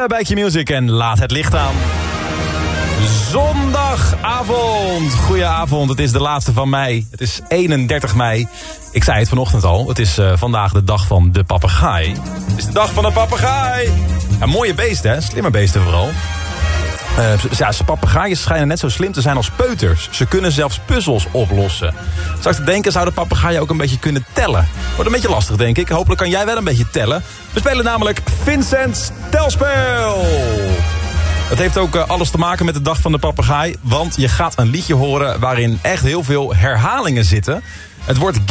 chillen bij Q-Music en laat het licht aan. Zondagavond. Goedenavond, het is de laatste van mei. Het is 31 mei. Ik zei het vanochtend al, het is vandaag de dag van de papegaai. Het is de dag van de papegaai. Ja, mooie beesten, hè? Slimme beesten vooral. Papegaaien schijnen net zo slim te zijn als peuters. Ze kunnen zelfs puzzels oplossen. Zou ik te denken, zou de papegaai ook een beetje kunnen tellen? Wordt een beetje lastig, denk ik. Hopelijk kan jij wel een beetje tellen. We spelen namelijk Vincent's Telspel. Het heeft ook alles te maken met de dag van de papegaai. Want je gaat een liedje horen waarin echt heel veel herhalingen zitten. Het woord